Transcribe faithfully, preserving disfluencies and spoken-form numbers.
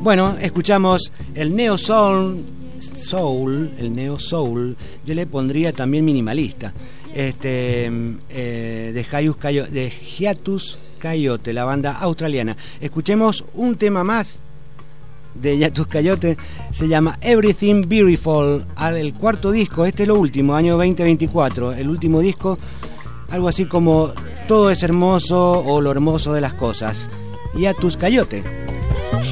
Bueno, escuchamos el Neo Soul, soul, el Neo Soul, yo le pondría también minimalista, este, eh, de, Hiatus Coyote, de Hiatus Coyote, la banda australiana. Escuchemos un tema más de Hiatus Coyote, se llama Everything Beautiful, el cuarto disco, este es lo último, año veinte veinticuatro, el último disco, algo así como Todo es hermoso o lo hermoso de las cosas. Hiatus Coyote.